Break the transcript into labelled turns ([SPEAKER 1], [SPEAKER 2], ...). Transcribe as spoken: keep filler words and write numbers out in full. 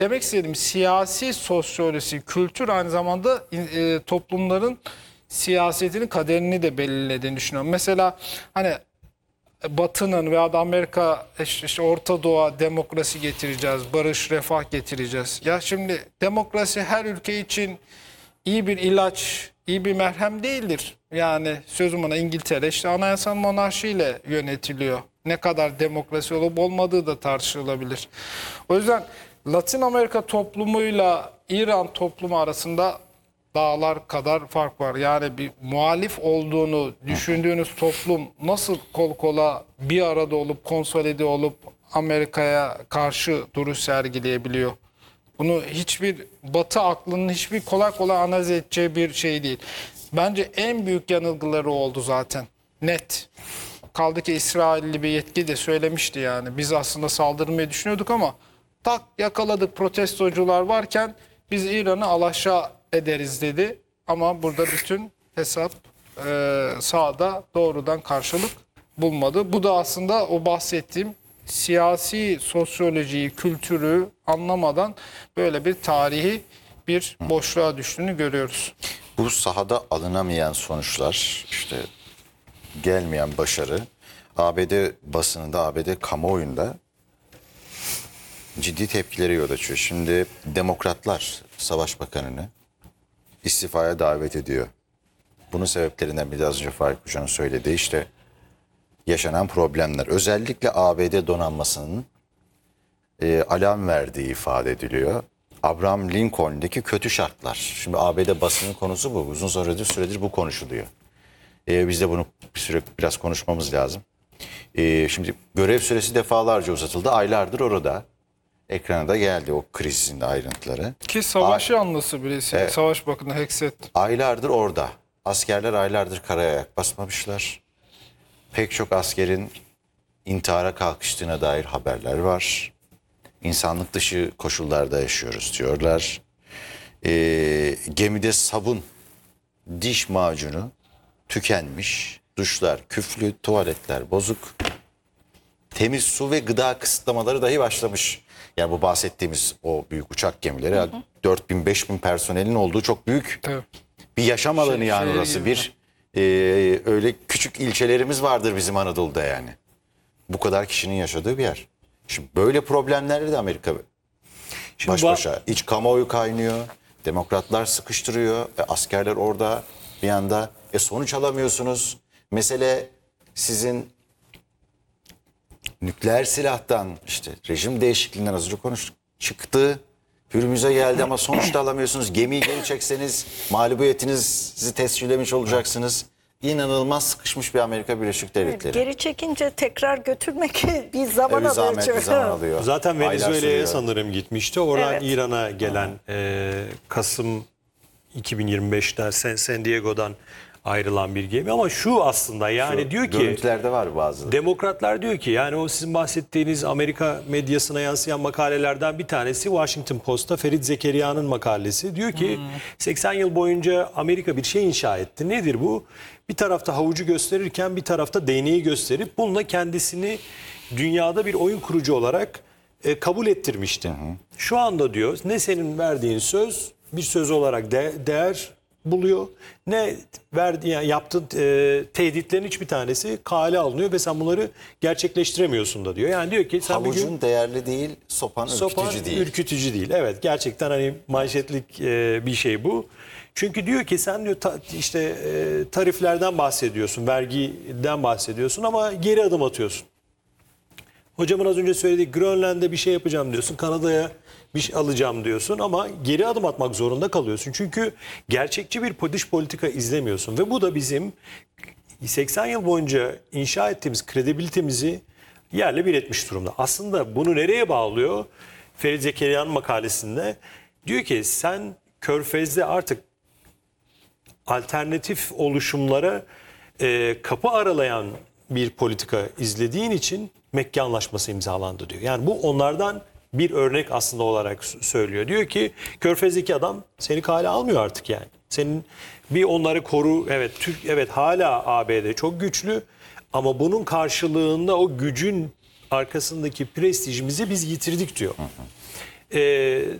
[SPEAKER 1] demek istediğim siyasi sosyolojisi, kültür aynı zamanda e, toplumların siyasetinin kaderini de belirlediğini düşünüyorum. Mesela hani Batı'nın veya da Amerika işte, işte Orta Doğu'ya demokrasi getireceğiz, barış, refah getireceğiz. Ya şimdi demokrasi her ülke için iyi bir ilaç, iyi bir merhem değildir. Yani sözüm ona İngiltere işte anayasal monarşiyle yönetiliyor. Ne kadar demokrasi olup olmadığı da tartışılabilir. O yüzden Latin Amerika toplumuyla İran toplumu arasında dağlar kadar fark var. Yani bir muhalif olduğunu düşündüğünüz toplum nasıl kol kola bir arada olup konsolide olup Amerika'ya karşı duruş sergileyebiliyor? Bunu hiçbir Batı aklının hiçbir kolay kolay analiz edeceği bir şey değil. Bence en büyük yanılgıları oldu zaten. Net. Kaldı ki İsrailli bir yetki de söylemişti yani. Biz aslında saldırmayı düşünüyorduk ama tak yakaladık protestocular varken biz İran'ı alaşağı ederiz dedi. Ama burada bütün hesap e, sağda doğrudan karşılık bulmadı. Bu da aslında o bahsettiğim siyasi sosyolojiyi, kültürü anlamadan böyle bir tarihi bir boşluğa düştüğünü görüyoruz.
[SPEAKER 2] Bu sahada alınamayan sonuçlar, işte gelmeyen başarı, A B D basınında, A B D kamuoyunda ciddi tepkileri yol açıyor. Şimdi demokratlar Savaş Bakanı'nı istifaya davet ediyor. Bunun sebeplerinden biri az önce Faik Hoca'nın söylediği işte yaşanan problemler. Özellikle A B D donanmasının e, alarm verdiği ifade ediliyor. Abraham Lincoln'deki kötü şartlar. Şimdi A B D basının konusu bu. Uzun süredir, süredir bu konuşuluyor. E, biz de bunu bir süre biraz konuşmamız lazım. E, şimdi görev süresi defalarca uzatıldı. Aylardır orada. Ekrana da geldi o krizin ayrıntıları.
[SPEAKER 1] Ki savaş yanlısı birisi.
[SPEAKER 2] Evet.
[SPEAKER 1] Savaş Bakanı Hexet.
[SPEAKER 2] Aylardır orada. Askerler aylardır karaya ayak basmamışlar. Pek çok askerin intihara kalkıştığına dair haberler var. İnsanlık dışı koşullarda yaşıyoruz diyorlar. Ee, gemide sabun, diş macunu tükenmiş. Duşlar küflü, tuvaletler bozuk. Temiz su ve gıda kısıtlamaları dahi başlamış. Yani bu bahsettiğimiz o büyük uçak gemileri hı hı. dört bin beş bin personelin olduğu çok büyük
[SPEAKER 1] Tabii.
[SPEAKER 2] bir yaşam alanı
[SPEAKER 1] Şey-
[SPEAKER 2] yani
[SPEAKER 1] şey
[SPEAKER 2] orası.
[SPEAKER 1] gibi.
[SPEAKER 2] Bir e, öyle küçük ilçelerimiz vardır bizim Anadolu'da yani. Bu kadar kişinin yaşadığı bir yer. Şimdi böyle problemlerle de Amerika
[SPEAKER 3] Şimdi
[SPEAKER 2] baş
[SPEAKER 3] bu-
[SPEAKER 2] başa. İç kamuoyu kaynıyor. Demokratlar sıkıştırıyor. E, askerler orada bir anda. E, sonuç alamıyorsunuz. Mesele sizin nükleer silahtan işte rejim değişikliğinden az önce konuştuk. Çıktı. Hürmüz'e geldi ama sonuçta alamıyorsunuz. Gemiyi geri çekseniz mağlubiyetinizi tescillemiş olacaksınız. İnanılmaz sıkışmış bir Amerika Birleşik Devletleri.
[SPEAKER 4] Geri çekince tekrar götürmek bir zaman
[SPEAKER 2] E, bir
[SPEAKER 4] alıyor.
[SPEAKER 2] zahmet bir zaman alıyor.
[SPEAKER 3] Zaten
[SPEAKER 2] Aylar
[SPEAKER 3] Venezuela'ya
[SPEAKER 2] sürüyor.
[SPEAKER 3] sanırım gitmişti. Oradan
[SPEAKER 4] Evet.
[SPEAKER 3] İran'a gelen e, Kasım iki bin yirmi beşte San, San Diego'dan ayrılan bir gemi. Ama şu aslında yani
[SPEAKER 2] Şu
[SPEAKER 3] diyor ki
[SPEAKER 2] görüntülerde var bazı.
[SPEAKER 3] demokratlar diyor ki yani o sizin bahsettiğiniz Amerika medyasına yansıyan makalelerden bir tanesi Washington Post'ta Ferit Zekeriya'nın makalesi. Diyor ki
[SPEAKER 1] Hmm.
[SPEAKER 3] seksen yıl boyunca Amerika bir şey inşa etti. Nedir bu? Bir tarafta havucu gösterirken bir tarafta değneği gösterip bununla kendisini dünyada bir oyun kurucu olarak e, kabul ettirmişti. Hı hı. Şu anda diyor ne senin verdiğin söz bir söz olarak de, değer buluyor. Ne verdiği yani yaptığın e, tehditlerin hiçbir tanesi kale alınıyor ve sen bunları gerçekleştiremiyorsun da diyor. Yani diyor ki sen bir gün
[SPEAKER 2] Havucun değerli değil, sopan,
[SPEAKER 3] sopan
[SPEAKER 2] ürkütücü değil.
[SPEAKER 3] ürkütücü değil. Evet gerçekten hani manşetlik e, bir şey bu. Çünkü diyor ki sen diyor ta, işte e, tariflerden bahsediyorsun, vergiden bahsediyorsun ama geri adım atıyorsun. Hocamın az önce söylediği Grönland'de bir şey yapacağım diyorsun. Kanada'ya bir şey alacağım diyorsun ama geri adım atmak zorunda kalıyorsun. Çünkü gerçekçi bir dış politika izlemiyorsun. Ve bu da bizim seksen yıl boyunca inşa ettiğimiz kredibilitemizi yerle bir etmiş durumda. Aslında bunu nereye bağlıyor? Ferit Zekeriya'nın makalesinde diyor ki sen Körfez'de artık alternatif oluşumlara e, kapı aralayan bir politika izlediğin için Mekke Anlaşması imzalandı diyor. Yani bu onlardan bir örnek aslında olarak söylüyor. Diyor ki Körfez'deki adam seni kale almıyor artık yani. Senin bir onları koru, evet Türk, evet hala A B D çok güçlü ama bunun karşılığında o gücün arkasındaki prestijimizi biz yitirdik diyor. e,